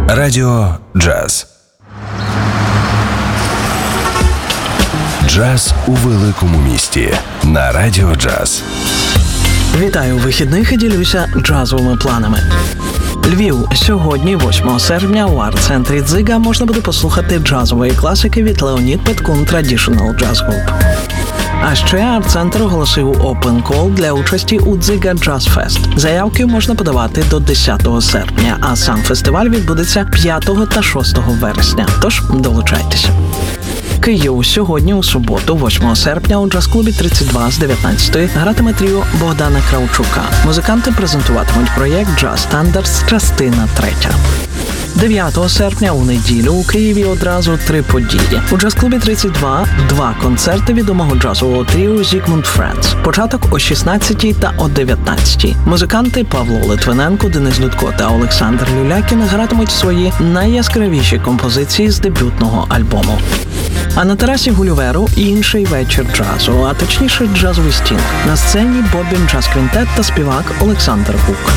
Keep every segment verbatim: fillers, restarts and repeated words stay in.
Радіо Джаз. Джаз у великому місті на Радіо Джаз. Вітаю вихідних і ділюся джазовими планами. Львів. Сьогодні, восьмого серпня, у арт-центрі «Дзига» можна буде послухати джазової класики від Леонід Петкун Traditional Jazz Group. А ще арт-центр оголосив Open Call для участі у «Дзига Jazz Fest». Заявки можна подавати до десятого серпня, а сам фестиваль відбудеться п'ятого та шостого вересня. Тож долучайтеся. Київ. Сьогодні, у суботу, восьмого серпня, у джаз-клубі тридцять два з дев'ятнадцятої гратиме тріо Богдана Кравчука. Музиканти презентуватимуть проєкт «Джаз Standards», частина третя. дев'ятого серпня, у неділю, у Києві одразу три події. У джаз-клубі тридцять два два концерти відомого джазового тріо Zigmund Friends. Початок о шістнадцятій та о дев'ятнадцятій. Музиканти Павло Литвиненко, Денис Дудко та Олександр Люлякін гратимуть свої найяскравіші композиції з дебютного альбому. А на терасі Гуліверу інший вечір джазу, а точніше джазовий стінг. На сцені Бобін Джаз Квінтет та співак Олександр Гук.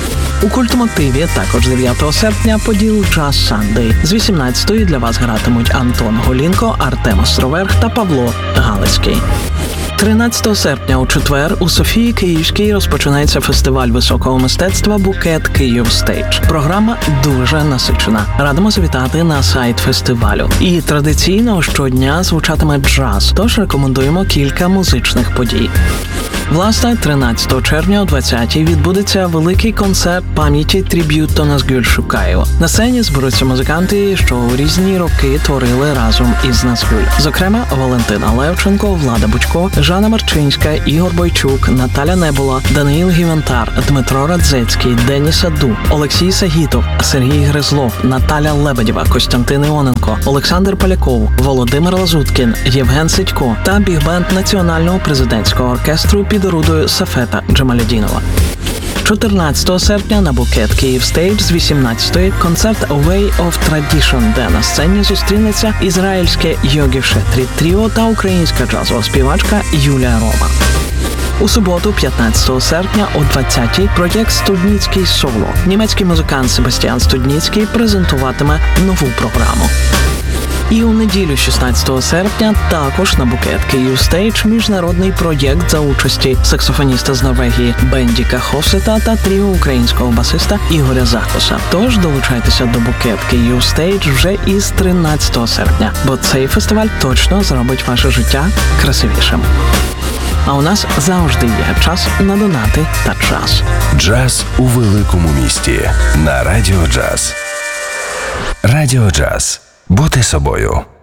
У Культмотиві також дев'ятого серпня поділ Джаз Сандей. З вісімнадцятої для вас гратимуть Антон Голінко, Артем Островерх та Павло Галицький. тринадцятого серпня у четвер у Софії Київській розпочинається фестиваль високого мистецтва «Букет Київ Стейдж». Програма дуже насичена. Радимо завітати на сайт фестивалю. І традиційно щодня звучатиме джаз, тож рекомендуємо кілька музичних подій. Власне, тринадцятого червня о двадцятій відбудеться великий концерт пам'яті триб'ют до Назгуль Шукаєва. На сцені зберуться музиканти, що у різні роки творили разом із Назгуль. Зокрема, Валентина Левченко, Влада Бучко, Жанна Марчинська, Ігор Бойчук, Наталя Небула, Даниїл Гівентар, Дмитро Радзецький, Деніс Аду, Олексій Сагітов, Сергій Гризлов, Наталя Лебедєва, Костянтин Іоненко, Олександр Поляков, Володимир Лазуткін, Євген Сидько та біг-бенд Національного президентського оркестру під орудою Сафета Джамалєдінова. чотирнадцятого серпня на «Букет Київ Стейдж» з вісімнадцятої концерт «A Way of Tradition», де на сцені зустрінеться ізраїльське Йогі Шетрі тріо та українська джазова співачка Юлія Рома. У суботу, п'ятнадцятого серпня о двадцятій проєкт «Студніцький соло». Німецький музикант Себастьян Студніцький презентуватиме нову програму. І у неділю, шістнадцятого серпня, також на «Букет Київ Стейдж» міжнародний проєкт за участі саксофоніста з Норвегії Бендіка Хофсета та тріо українського басиста Ігоря Захоса. Тож долучайтеся до «Букет Київ Стейдж» вже із тринадцятого серпня, бо цей фестиваль точно зробить ваше життя красивішим. А у нас завжди є час на донати та час. Джаз у великому місті на Радіо Джаз. Радіо Джаз. Бути собою.